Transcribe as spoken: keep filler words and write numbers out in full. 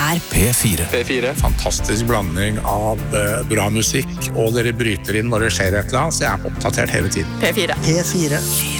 er P fire. P fire. Fantastisk blanding av eh, bra musikk, og dere bryter inn når det skjer et eller annet, så jeg er oppdatert hele tiden. P fire. P fire.